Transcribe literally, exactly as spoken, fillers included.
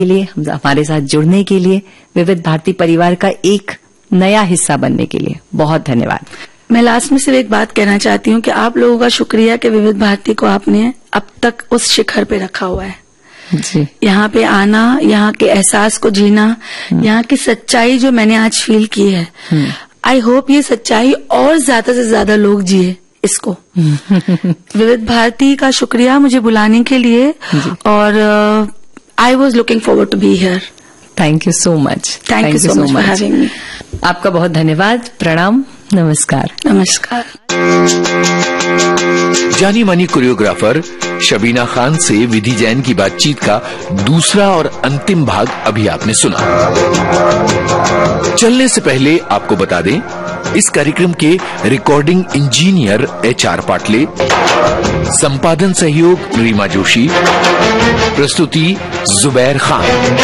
के लिए, हमारे साथ जुड़ने के लिए, विविध भारती परिवार का एक नया हिस्सा बनने के लिए बहुत धन्यवाद। मैं लास्ट में सिर्फ एक बात कहना चाहती हूँ कि आप लोगों का शुक्रिया कि विविध भारती को आपने अब तक उस शिखर पे रखा हुआ है जी। यहाँ पे आना, यहाँ के एहसास को जीना, यहाँ की सच्चाई जो मैंने आज फील की है, आई होप ये सच्चाई और ज्यादा से ज्यादा लोग जिए इसको। विविध भारती का शुक्रिया मुझे बुलाने के लिए, और I was looking forward to be here. Thank you so much. Thank you so much for having me. आपका बहुत धन्यवाद। प्रणाम, नमस्कार। नमस्कार। जानी मानी कोरियोग्राफर शबीना खान से विधि जैन की बातचीत का दूसरा और अंतिम भाग अभी आपने सुना। चलने से पहले आपको बता दें, इस कार्यक्रम के recording engineer H R Patle, संपादन सहयोग रीमा जोशी, प्रस्तुति जुबैर खान।